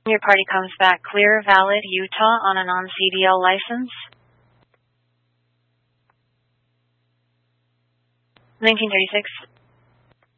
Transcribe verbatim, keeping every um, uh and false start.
Your party comes back clear, valid, Utah on a non-C D L license. nineteen thirty-six.